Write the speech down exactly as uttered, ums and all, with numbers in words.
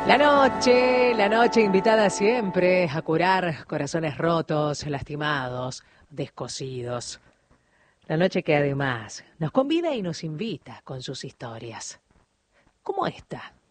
La noche, la noche invitada siempre a curar corazones rotos, lastimados, descosidos. La noche que además nos convida y nos invita con sus historias. Como esta,